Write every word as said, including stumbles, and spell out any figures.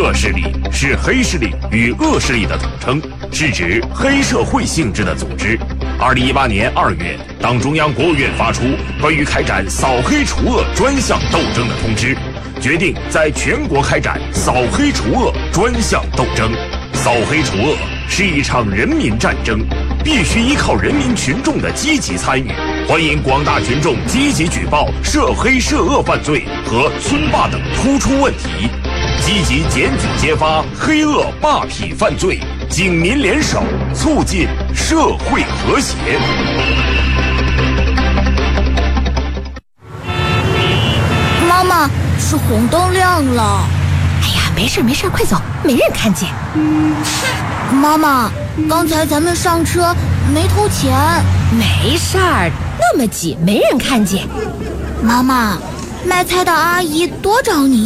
涉势力是黑势力与恶势力的统称，是指黑社会性质的组织。二零一八年二月，党中央、国务院发出关于开展扫黑除恶专项斗争的通知，决定在全国开展扫黑除恶专项斗争。扫黑除恶是一场人民战争，必须依靠人民群众的积极参与。欢迎广大群众积极举报涉黑涉恶犯罪和村霸等突出问题，积极检举揭发黑恶霸痞犯罪，警民联手，促进社会和谐。 妈妈，是红灯亮了。 哎呀，没事没事，快走，没人看见。 妈妈，刚才咱们上车没投钱。 没事儿，那么挤，没人看见。 妈妈，卖菜的阿姨多找你